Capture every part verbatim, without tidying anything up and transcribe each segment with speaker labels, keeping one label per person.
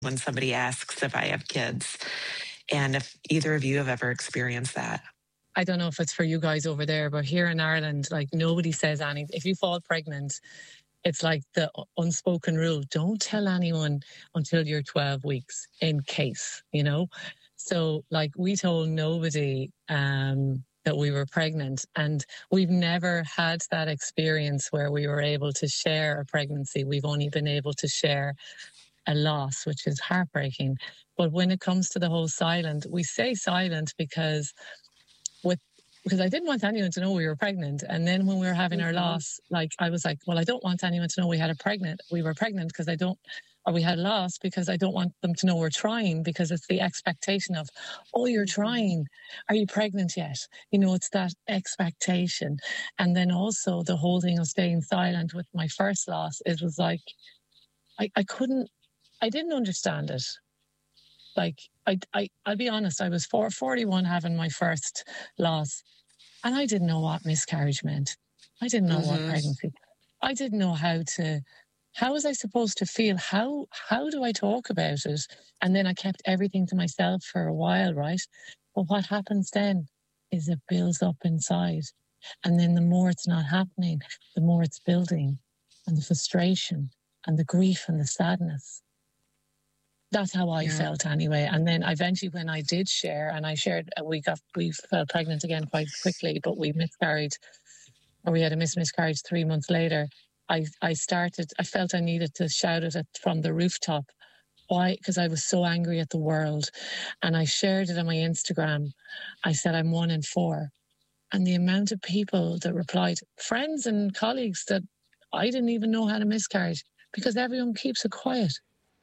Speaker 1: when somebody asks if I have kids, and if either of you have ever experienced that.
Speaker 2: I don't know if it's for you guys over there, but here in Ireland, like, nobody says anything. If you fall pregnant, it's like the unspoken rule, don't tell anyone until you're twelve weeks in case, you know? So, like, we told nobody um, that we were pregnant, and we've never had that experience where we were able to share a pregnancy. We've only been able to share a loss, which is heartbreaking. But when it comes to the whole silent, we say silent because with because I didn't want anyone to know we were pregnant. And then when we were having mm-hmm. our loss, like, I was like, well, I don't want anyone to know we had a pregnant. We were pregnant because I don't, or we had a loss because I don't want them to know we're trying, because it's the expectation of, oh, you're trying. Are you pregnant yet? You know, it's that expectation. And then also the whole thing of staying silent with my first loss, it was like, I, I couldn't, I didn't understand it. Like, I, I, I'll be honest, I was four, forty-one having my first loss, and I didn't know what miscarriage meant. I didn't know mm-hmm. what pregnancy. I didn't know how to, how was I supposed to feel? How, how do I talk about it? And then I kept everything to myself for a while, right? But what happens then is it builds up inside. And then the more it's not happening, the more it's building, and the frustration and the grief and the sadness. That's how I yeah. felt anyway. And then eventually when I did share, and I shared, we got, we fell pregnant again quite quickly, but we miscarried, or we had a miss miscarriage three months later. I, I started, I felt I needed to shout it at, from the rooftop. Why? Because I was so angry at the world. And I shared it on my Instagram. I said, I'm one in four. And the amount of people that replied, friends and colleagues that I didn't even know had a miscarriage, because everyone keeps it quiet.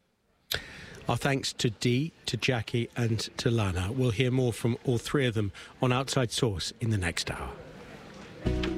Speaker 3: Our thanks to Dee, to Jackie and to Lana. We'll hear more from all three of them on Outside Source in the next hour.